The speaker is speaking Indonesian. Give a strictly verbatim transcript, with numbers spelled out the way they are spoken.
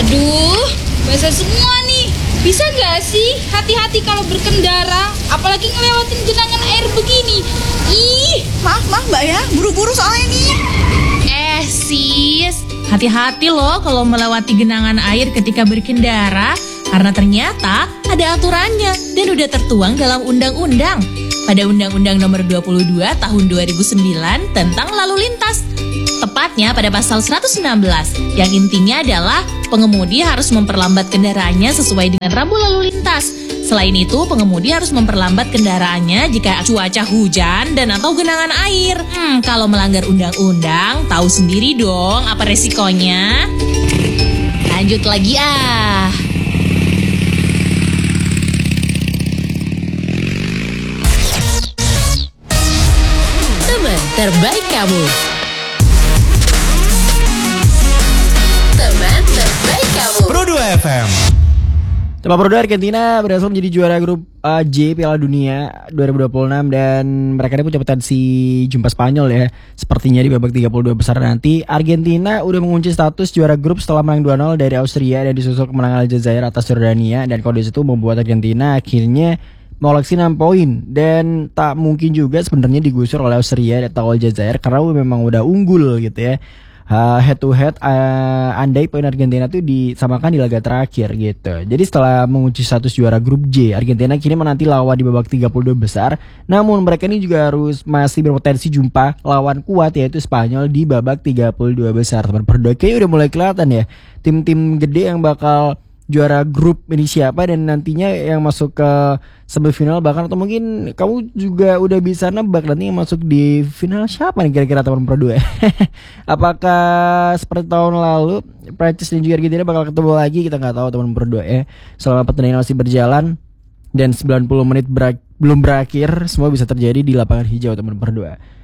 Aduh, basah semua nih. Bisa gak sih hati-hati kalau berkendara, apalagi ngelewatin genangan air begini? Ih, Maaf, maaf Mbak ya, buru-buru soalnya nih. Eh sis, hati-hati loh kalau melewati genangan air ketika berkendara, karena ternyata ada aturannya dan udah tertuang dalam undang-undang. Pada Undang-Undang Nomor dua puluh dua Tahun dua ribu sembilan tentang lalu lintas. Tepatnya pada pasal seratus enam belas, yang intinya adalah pengemudi harus memperlambat kendaraannya sesuai dengan rambu lalu lintas. Selain itu, pengemudi harus memperlambat kendaraannya jika cuaca hujan dan atau genangan air. Hmm, kalau melanggar undang-undang, tahu sendiri dong apa resikonya. Lanjut lagi ah. Teman terbaik kamu. Teman terbaik kamu. Pro dua F M. Tema Pro dua Argentina berhasil menjadi juara grup uh, J Piala Dunia dua ribu dua puluh enam dan mereka ini punya potensi jumpa Spanyol ya. Sepertinya di babak tiga puluh dua besar nanti Argentina udah mengunci status juara grup setelah menang dua nol dari Austria dan disusul kemenangan Aljazair atas Jordania, dan kondisi itu membuat Argentina akhirnya mengoleksi enam poin dan tak mungkin juga sebenarnya digusur oleh Austria atau Aljazair karena memang udah unggul gitu ya. Uh, head to head uh, andai poin Argentina tuh disamakan di laga terakhir gitu. Jadi setelah mengunci status juara grup J, Argentina kini menanti lawan di babak tiga puluh dua besar. Namun mereka ini juga harus masih berpotensi jumpa lawan kuat yaitu Spanyol di babak tiga puluh dua besar. Teman Pro dua kayaknya udah mulai kelihatan ya tim-tim gede yang bakal juara grup ini siapa dan nantinya yang masuk ke semifinal, bahkan atau mungkin kamu juga udah bisa nebak nanti yang masuk di final siapa nih kira-kira teman Pro dua. Apakah seperti tahun lalu Prancis dan juga Argentina bakal ketemu lagi, kita nggak tahu teman Pro dua ya. Selama pertandingan masih berjalan dan sembilan puluh menit berak- belum berakhir, semua bisa terjadi di lapangan hijau teman Pro dua.